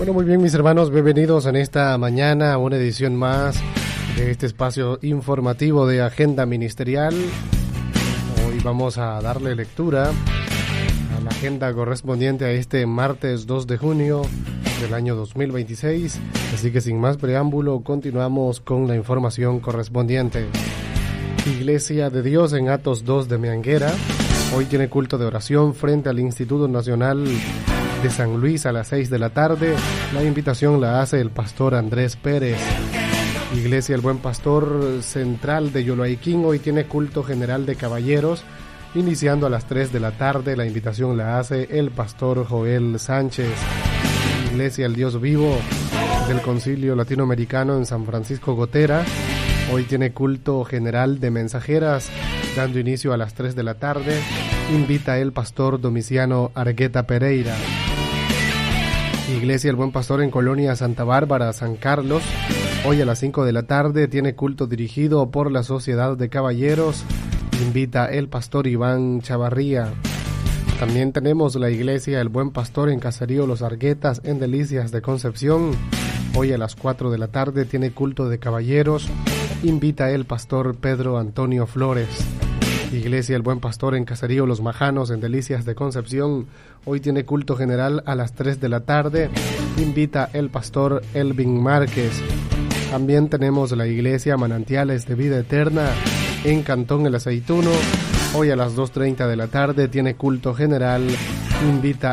Bueno, muy bien, mis hermanos, bienvenidos en esta mañana a una edición más de este espacio informativo de Agenda Ministerial. Hoy vamos a darle lectura a la agenda correspondiente a este martes 2 de junio del año 2026. Así que sin más preámbulo, continuamos con la información correspondiente. Iglesia de Dios en Atos 2 de Meanguera. Hoy tiene culto de oración frente al Instituto Nacional de San Luis a las 6 de la tarde. La invitación la hace el pastor Andrés Pérez. Iglesia El Buen Pastor Central de Yoloaiquín hoy tiene culto general de caballeros, iniciando a las 3 de la tarde. La invitación la hace el pastor Joel Sánchez. Iglesia El Dios Vivo del Concilio Latinoamericano en San Francisco Gotera hoy tiene culto general de mensajeras, dando inicio a las 3 de la tarde. Invita el pastor Domiciano Argueta Pereira. Iglesia El Buen Pastor en Colonia Santa Bárbara, San Carlos, hoy a las 5 de la tarde tiene culto dirigido por la Sociedad de Caballeros. Invita el pastor Iván Chavarría. También tenemos la Iglesia El Buen Pastor en Caserío Los Arguetas en Delicias de Concepción. Hoy a las 4 de la tarde tiene culto de caballeros. Invita el pastor Pedro Antonio Flores. Iglesia El Buen Pastor en Caserío Los Majanos en Delicias de Concepción. Hoy tiene culto general a las 3 de la tarde. Invita el pastor Elvin Márquez. También tenemos la Iglesia Manantiales de Vida Eterna en Cantón El Aceituno. Hoy a las 2:30 de la tarde tiene culto general. Invita